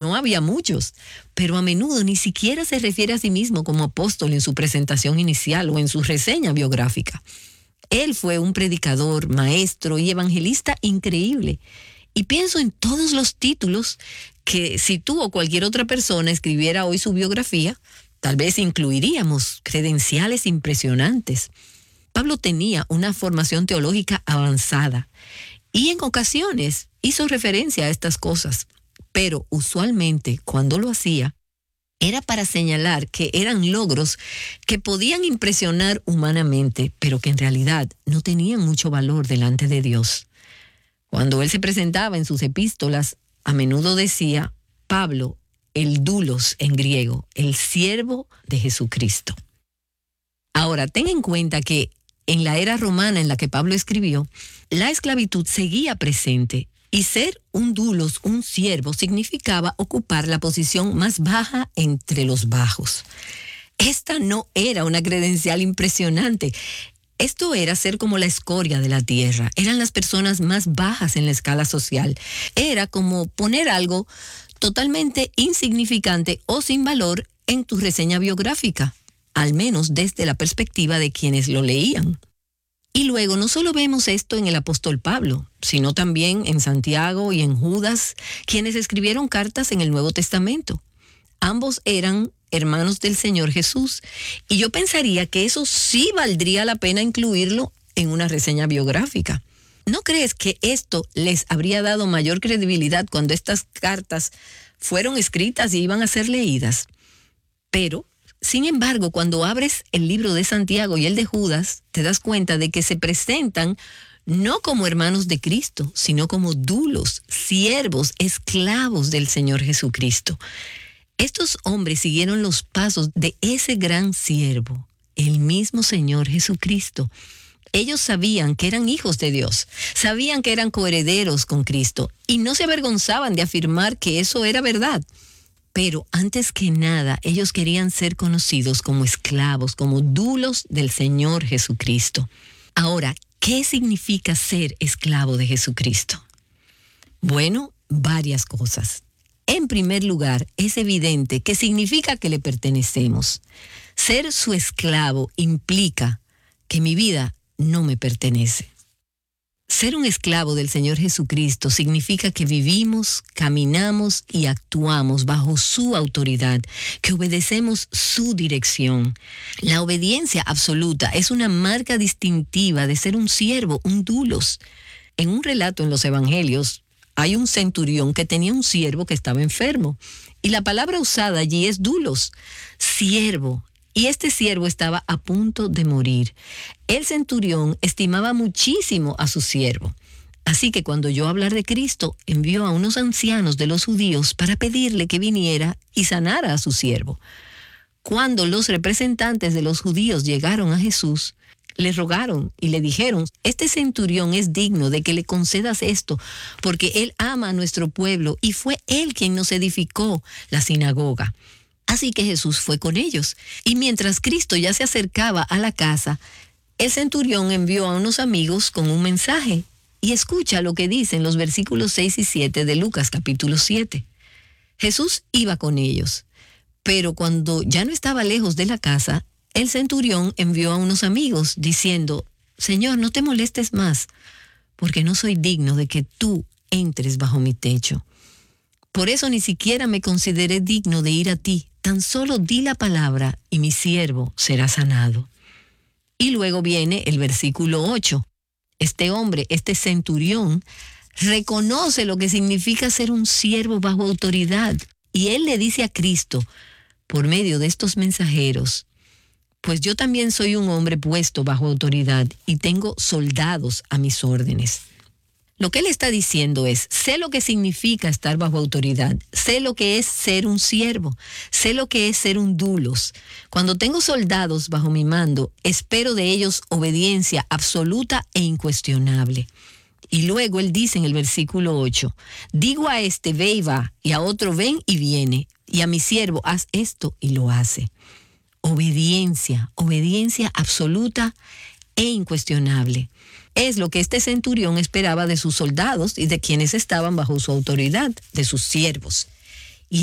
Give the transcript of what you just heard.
no había muchos, pero a menudo ni siquiera se refiere a sí mismo como apóstol en su presentación inicial o en su reseña biográfica. Él fue un predicador, maestro y evangelista increíble. Y pienso en todos los títulos que si tú o cualquier otra persona escribiera hoy su biografía, tal vez incluiríamos credenciales impresionantes. Pablo tenía una formación teológica avanzada y en ocasiones hizo referencia a estas cosas, pero usualmente cuando lo hacía era para señalar que eran logros que podían impresionar humanamente, pero que en realidad no tenían mucho valor delante de Dios. Cuando él se presentaba en sus epístolas, a menudo decía, Pablo, el doulos en griego, el siervo de Jesucristo. Ahora, ten en cuenta que en la era romana en la que Pablo escribió, la esclavitud seguía presente y ser un doulos, un siervo, significaba ocupar la posición más baja entre los bajos. Esta no era una credencial impresionante. Esto era ser como la escoria de la tierra. Eran las personas más bajas en la escala social. Era como poner algo totalmente insignificante o sin valor en tu reseña biográfica, al menos desde la perspectiva de quienes lo leían. Y luego no solo vemos esto en el apóstol Pablo, sino también en Santiago y en Judas, quienes escribieron cartas en el Nuevo Testamento. Ambos eran hermanos del Señor Jesús, y yo pensaría que eso sí valdría la pena incluirlo en una reseña biográfica. ¿No crees que esto les habría dado mayor credibilidad cuando estas cartas fueron escritas y iban a ser leídas? Pero, sin embargo, cuando abres el libro de Santiago y el de Judas, te das cuenta de que se presentan no como hermanos de Cristo, sino como doulos, siervos, esclavos del Señor Jesucristo. Estos hombres siguieron los pasos de ese gran siervo, el mismo Señor Jesucristo. Ellos sabían que eran hijos de Dios, sabían que eran coherederos con Cristo y no se avergonzaban de afirmar que eso era verdad. Pero antes que nada, ellos querían ser conocidos como esclavos, como doulos del Señor Jesucristo. Ahora, ¿qué significa ser esclavo de Jesucristo? Bueno, varias cosas. En primer lugar, es evidente que significa que le pertenecemos. Ser su esclavo implica que mi vida no me pertenece. Ser un esclavo del Señor Jesucristo significa que vivimos, caminamos y actuamos bajo su autoridad, que obedecemos su dirección. La obediencia absoluta es una marca distintiva de ser un siervo, un doulos. En un relato en los evangelios, hay un centurión que tenía un siervo que estaba enfermo. Y la palabra usada allí es doulos, siervo. Y este siervo estaba a punto de morir. El centurión estimaba muchísimo a su siervo. Así que cuando oyó hablar de Cristo, envió a unos ancianos de los judíos para pedirle que viniera y sanara a su siervo. Cuando los representantes de los judíos llegaron a Jesús, le rogaron y le dijeron, este centurión es digno de que le concedas esto, porque él ama a nuestro pueblo y fue él quien nos edificó la sinagoga. Así que Jesús fue con ellos, y mientras Cristo ya se acercaba a la casa, el centurión envió a unos amigos con un mensaje, y escucha lo que dicen los versículos 6 y 7 de Lucas capítulo 7. Jesús iba con ellos, pero cuando ya no estaba lejos de la casa, el centurión envió a unos amigos diciendo, Señor, no te molestes más, porque no soy digno de que tú entres bajo mi techo. Por eso ni siquiera me consideré digno de ir a ti, tan solo di la palabra y mi siervo será sanado. Y luego viene el versículo 8. Este hombre, este centurión, reconoce lo que significa ser un siervo bajo autoridad. Y él le dice a Cristo, por medio de estos mensajeros, pues yo también soy un hombre puesto bajo autoridad y tengo soldados a mis órdenes. Lo que él está diciendo es, sé lo que significa estar bajo autoridad, sé lo que es ser un siervo, sé lo que es ser un doulos. Cuando tengo soldados bajo mi mando, espero de ellos obediencia absoluta e incuestionable. Y luego él dice en el versículo 8, digo a este, ve y va, y a otro, ven y viene, y a mi siervo, haz esto y lo hace. Obediencia, obediencia absoluta e incuestionable. Es lo que este centurión esperaba de sus soldados y de quienes estaban bajo su autoridad, de sus siervos.